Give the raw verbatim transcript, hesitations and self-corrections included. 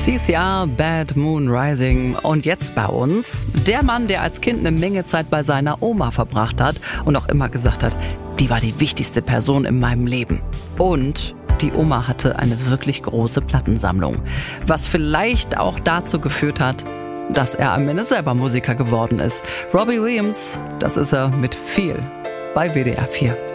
C C R, Bad Moon Rising. Und jetzt bei uns der Mann, der als Kind eine Menge Zeit bei seiner Oma verbracht hat und auch immer gesagt hat, die war die wichtigste Person in meinem Leben. Und die Oma hatte eine wirklich große Plattensammlung, was vielleicht auch dazu geführt hat, dass er am Ende selber Musiker geworden ist. Robbie Williams, das ist er mit viel bei W D R vier.